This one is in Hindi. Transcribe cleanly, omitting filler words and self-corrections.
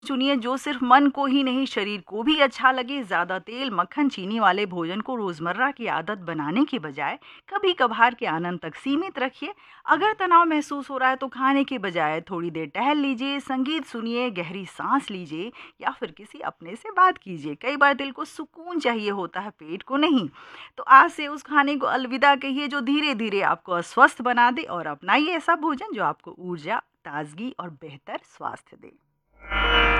चुनिए जो सिर्फ मन को ही नहीं शरीर को भी अच्छा लगे। ज़्यादा तेल, मक्खन, चीनी वाले भोजन को रोज़मर्रा की आदत बनाने के बजाय कभी कभार के आनंद तक सीमित रखिए। अगर तनाव महसूस हो रहा है तो खाने के बजाय थोड़ी देर टहल लीजिए, संगीत सुनिए, गहरी सांस लीजिए या फिर किसी अपने से बात कीजिए। कई बार दिल को सुकून चाहिए होता है, पेट को नहीं। तो आज से उस खाने को अलविदा कहिए जो धीरे धीरे आपको अस्वस्थ बना दे और अपनाइए ऐसा भोजन जो आपको ऊर्जा, ताजगी और बेहतर स्वास्थ्य दे।